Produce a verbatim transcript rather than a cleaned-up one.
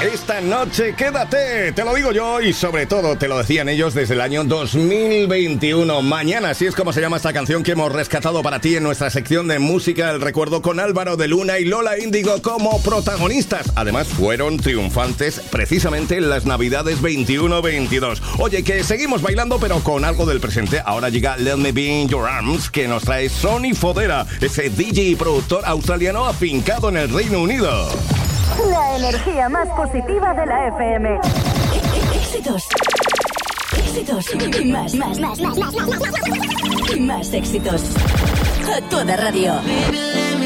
Esta noche quédate, te lo digo yo y sobre todo te lo decían ellos desde el año dos mil veintiuno. Mañana, así es como se llama esta canción que hemos rescatado para ti en nuestra sección de música del recuerdo con Álvaro de Luna y Lola Índigo como protagonistas. Además fueron triunfantes precisamente en las Navidades veintiuno veintidós. Oye, que seguimos bailando pero con algo del presente. Ahora llega Let Me Be In Your Arms, que nos trae Sonny Fodera, ese D J y productor australiano afincado en el Reino Unido. La energía más positiva de la F M. Éxitos. Éxitos. Y más, más, más, más, más, más, más. Y más éxitos. A toda radio.